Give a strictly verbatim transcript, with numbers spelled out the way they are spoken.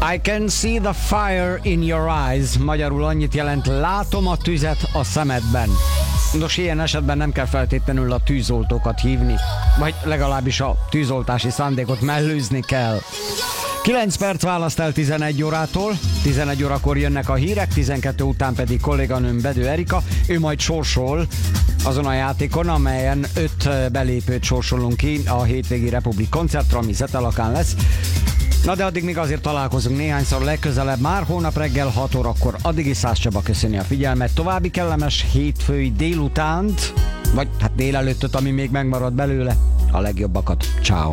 I can see the fire in your eyes. Magyarul annyit jelent, látom a tüzet a szemedben. Nos, ilyen esetben nem kell feltétlenül a tűzoltókat hívni, vagy legalábbis a tűzoltási szándékot mellőzni kell. kilenc perc választ el tizenegy órától, tizenegy órakor jönnek a hírek, tizenkettő után pedig kolléganőm Bedő Erika, ő majd sorsol azon a játékon, amelyen öt belépőt sorsolunk ki a hétvégi Republik koncertre, ami Zetelakán lesz. Na de addig még azért találkozunk néhányszor legközelebb, már holnap reggel hat órakor. Addig is Szász Csaba köszöni a figyelmet, további kellemes hétfői délutánt, vagy hát délelőttöt, ami még megmarad belőle, a legjobbakat. Ciao.